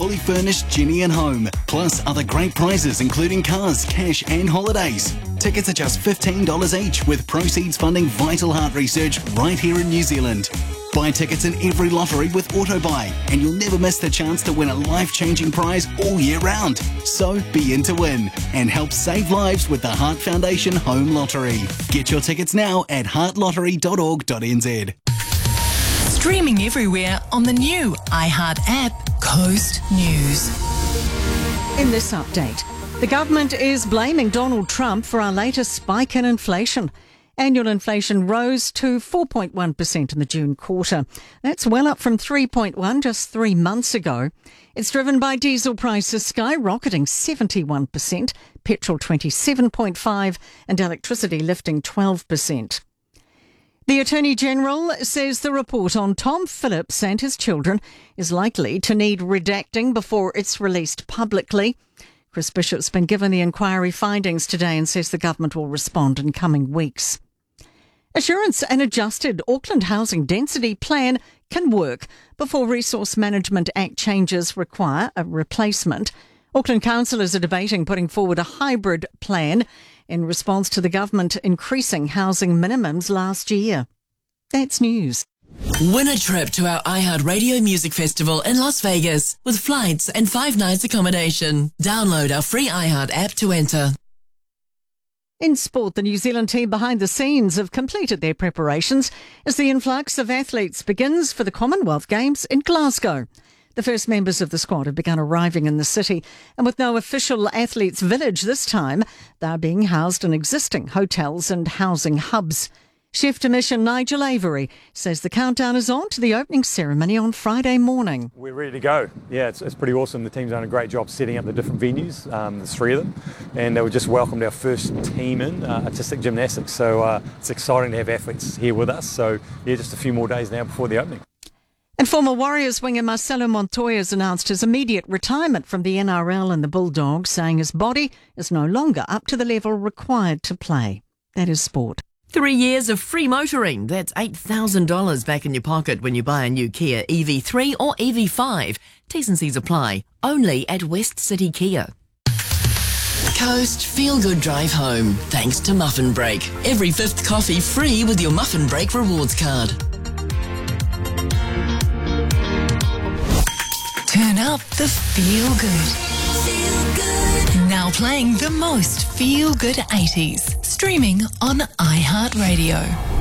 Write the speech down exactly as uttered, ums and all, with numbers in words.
fully furnished Jenny and Home, plus other great prizes including cars, cash and holidays. Tickets are just fifteen dollars each, with proceeds funding vital heart research right here in New Zealand. Buy tickets in every lottery with AutoBuy, and you'll never miss the chance to win a life-changing prize all year round. So be in to win and help save lives with the Heart Foundation Home Lottery. Get your tickets now at heart lottery dot org dot n z. Streaming everywhere on the new iHeart app, Coast News. In this update, the government is blaming Donald Trump for our latest spike in inflation. Annual inflation rose to four point one percent in the June quarter. That's well up from three point one just three months ago. It's driven by diesel prices skyrocketing seventy-one percent, petrol twenty-seven point five percent and electricity lifting twelve percent. The Attorney-General says the report on Tom Phillips and his children is likely to need redacting before it's released publicly. Chris Bishop's been given the inquiry findings today and says the government will respond in coming weeks. Assurance an adjusted Auckland housing density plan can work before Resource Management Act changes require a replacement. Auckland councillors are debating putting forward a hybrid plan in response to the government increasing housing minimums last year. That's news. Win a trip to our iHeart Radio Music Festival in Las Vegas with flights and five nights accommodation. Download our free iHeart app to enter. In sport, the New Zealand team behind the scenes have completed their preparations as the influx of athletes begins for the Commonwealth Games in Glasgow. The first members of the squad have begun arriving in the city, and with no official athletes' village this time, they are being housed in existing hotels and housing hubs. Chef de mission Nigel Avery says the countdown is on to the opening ceremony on Friday morning. We're ready to go. Yeah, it's, it's pretty awesome. The team's done a great job setting up the different venues, um, there's three of them, and they were just welcomed our first team in, uh, artistic gymnastics. So uh, it's exciting to have athletes here with us. So yeah, just a few more days now before the opening. And former Warriors winger Marcelo Montoya has announced his immediate retirement from the N R L and the Bulldogs, saying his body is no longer up to the level required to play. That is sport. Three years of free motoring. That's eight thousand dollars back in your pocket when you buy a new Kia E V three or E V five. T's and C's apply. Only at West City Kia. Coast Feel Good Drive Home, thanks to Muffin Break. Every fifth coffee free with your Muffin Break rewards card. Turn up the Feel Good. Feel Good. Now playing the most Feel Good eighties. Streaming on iHeart Radio.